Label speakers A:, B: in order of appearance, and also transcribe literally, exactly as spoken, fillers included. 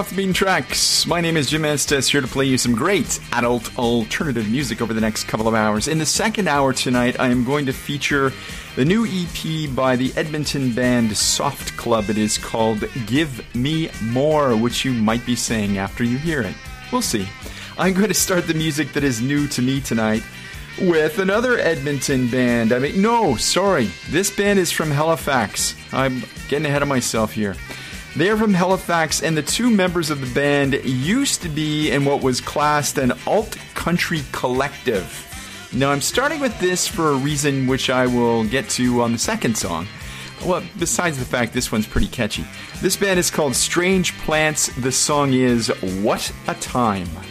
A: Off the Beaten Tracks. My name is Jim Estes, here to play you some great adult alternative music over the next couple of hours. In the second hour tonight, I am going to feature the new E P by the Edmonton band Soft Club. It is called Give Me More, which you might be saying after you hear it. We'll see. I'm going to start the music that is new to me tonight with another Edmonton band. I mean, no, sorry. This band is from Halifax. I'm getting ahead of myself here. They are from Halifax, and the two members of the band used to be in what was classed an alt-country collective. Now, I'm starting with this for a reason which I will get to on the second song. Well, besides the fact this one's pretty catchy. This band is called Strange Plants. The song is What a Time.